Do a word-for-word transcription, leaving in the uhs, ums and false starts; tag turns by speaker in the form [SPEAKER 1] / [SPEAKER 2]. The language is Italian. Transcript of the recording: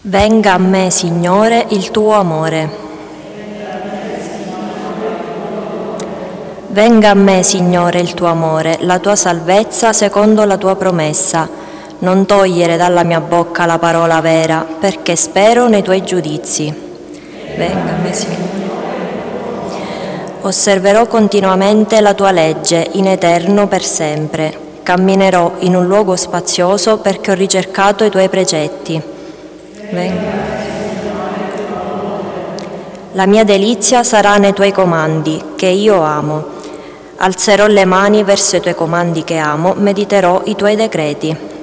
[SPEAKER 1] Venga a me, Signore, il tuo amore. Venga a me, Signore, il tuo amore, la tua salvezza secondo la tua promessa. Non togliere dalla mia bocca la parola vera, perché spero nei tuoi giudizi. Venga a me, Signore. Osserverò continuamente la tua legge, in eterno per sempre. Camminerò in un luogo spazioso perché ho ricercato i tuoi precetti. Venga. La mia delizia sarà nei tuoi comandi, che io amo. Alzerò le mani verso i tuoi comandi che amo, mediterò i tuoi decreti.